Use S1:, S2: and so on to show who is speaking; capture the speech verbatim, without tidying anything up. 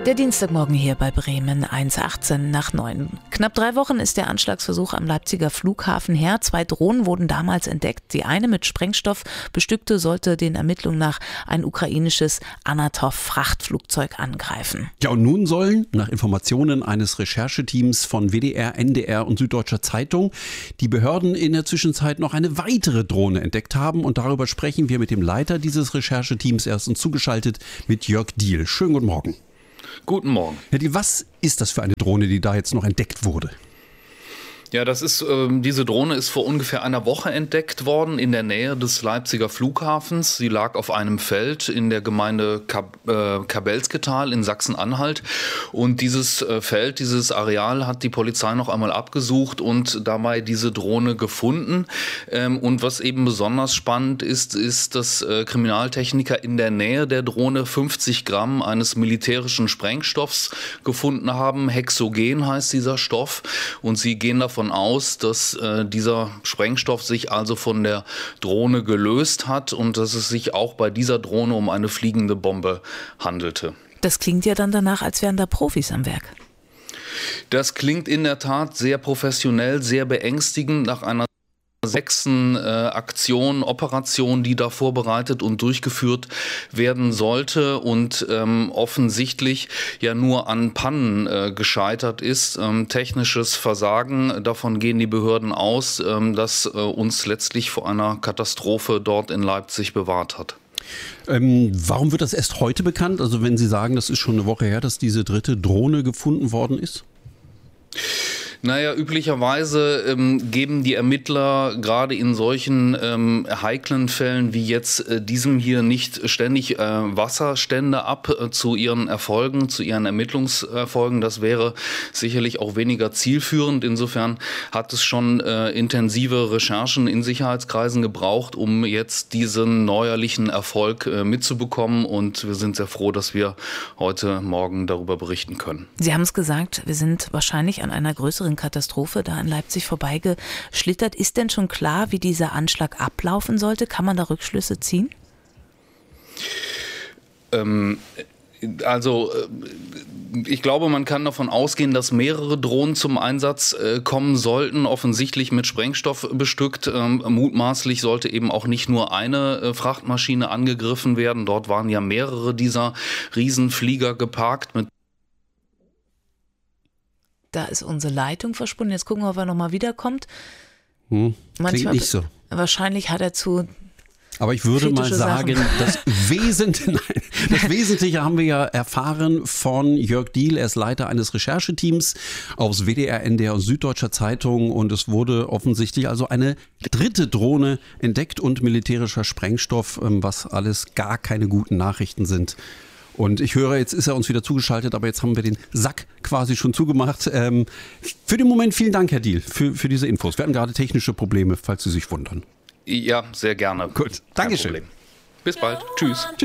S1: Der Dienstagmorgen hier bei Bremen, eins achtzehn nach neun. Knapp drei Wochen ist der Anschlagsversuch am Leipziger Flughafen her. Zwei Drohnen wurden damals entdeckt. Die eine mit Sprengstoff bestückte sollte den Ermittlungen nach ein ukrainisches Anatov-Frachtflugzeug angreifen.
S2: Ja, und nun sollen, nach Informationen eines Rechercheteams von W D R, N D R und Süddeutscher Zeitung, die Behörden in der Zwischenzeit noch eine weitere Drohne entdeckt haben. Und darüber sprechen wir mit dem Leiter dieses Rechercheteams. Er ist uns zugeschaltet mit Jörg Diehl. Schönen guten Morgen.
S3: Guten Morgen.
S2: Herr Diehl, was ist das für eine Drohne, die da jetzt noch entdeckt wurde?
S3: Ja, das ist, ähm, diese Drohne ist vor ungefähr einer Woche entdeckt worden in der Nähe des Leipziger Flughafens. Sie lag auf einem Feld in der Gemeinde Kab äh, Kabelsketal in Sachsen-Anhalt. Und dieses äh, Feld, dieses Areal hat die Polizei noch einmal abgesucht und dabei diese Drohne gefunden. Ähm, und was eben besonders spannend ist, ist, dass äh, Kriminaltechniker in der Nähe der Drohne fünfzig Gramm eines militärischen Sprengstoffs gefunden haben. Hexogen heißt dieser Stoff. Und sie gehen davon aus, dass äh, dieser Sprengstoff sich also von der Drohne gelöst hat und dass es sich auch bei dieser Drohne um eine fliegende Bombe handelte. Das klingt ja dann danach, als wären da Profis am Werk. Das klingt in der Tat sehr professionell, sehr beängstigend nach einer sechsten äh, Aktion, Operation, die da vorbereitet und durchgeführt werden sollte und ähm, offensichtlich ja nur an Pannen äh, gescheitert ist. Ähm, technisches Versagen, davon gehen die Behörden aus, ähm, das äh, uns letztlich vor einer Katastrophe dort in Leipzig bewahrt hat.
S2: Ähm, warum wird das erst heute bekannt? Also wenn Sie sagen, das ist schon eine Woche her, dass diese dritte Drohne gefunden worden ist?
S3: Naja, üblicherweise ähm, geben die Ermittler gerade in solchen ähm, heiklen Fällen wie jetzt äh, diesem hier nicht ständig äh, Wasserstände ab äh, zu ihren Erfolgen, zu ihren Ermittlungserfolgen. Das wäre sicherlich auch weniger zielführend. Insofern hat es schon äh, intensive Recherchen in Sicherheitskreisen gebraucht, um jetzt diesen neuerlichen Erfolg äh, mitzubekommen. Und wir sind sehr froh, dass wir heute Morgen darüber berichten können.
S1: Sie haben es gesagt, wir sind wahrscheinlich an einer größeren Katastrophe da in Leipzig vorbeigeschlittert. Ist denn schon klar, wie dieser Anschlag ablaufen sollte? Kann man da Rückschlüsse ziehen?
S3: Ähm, also ich glaube, man kann davon ausgehen, dass mehrere Drohnen zum Einsatz äh, kommen sollten, offensichtlich mit Sprengstoff bestückt. Ähm, mutmaßlich sollte eben auch nicht nur eine äh, Frachtmaschine angegriffen werden. Dort waren ja mehrere dieser Riesenflieger geparkt mit
S1: Da ist unsere Leitung verschwunden. Jetzt gucken wir, ob er nochmal wiederkommt.
S2: Hm,
S1: Manchmal
S2: klingt nicht so.
S1: Wahrscheinlich hat er zu
S2: Aber ich würde mal sagen, das Wesentliche, nein, das Wesentliche haben wir ja erfahren von Jörg Diehl. Er ist Leiter eines Rechercheteams aus W D R, N D R und Süddeutscher Zeitung. Und es wurde offensichtlich also eine dritte Drohne entdeckt und militärischer Sprengstoff, was alles gar keine guten Nachrichten sind. Und ich höre, jetzt ist er uns wieder zugeschaltet, aber jetzt haben wir den Sack quasi schon zugemacht. Ähm, für den Moment vielen Dank, Herr Diehl, für, für diese Infos. Wir hatten gerade technische Probleme, falls Sie sich wundern.
S3: Ja, sehr gerne.
S2: Gut, Dankeschön.
S3: Bis bald. Tschüss.